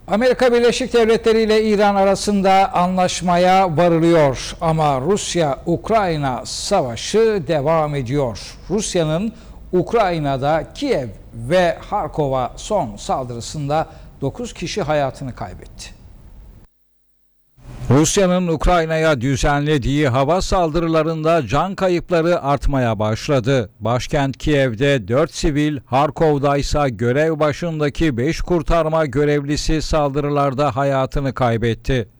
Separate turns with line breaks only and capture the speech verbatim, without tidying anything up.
Amerika Birleşik Devletleri ile İran arasında anlaşmaya varılıyor ama Rusya-Ukrayna savaşı devam ediyor. Rusya'nın Ukrayna'da Kiev ve Harkov'a son saldırısında dokuz kişi hayatını kaybetti. Rusya'nın Ukrayna'ya düzenlediği hava saldırılarında can kayıpları artmaya başladı. Başkent Kiev'de dört sivil, Harkov'da ise görev başındaki beş kurtarma görevlisi saldırılarda hayatını kaybetti.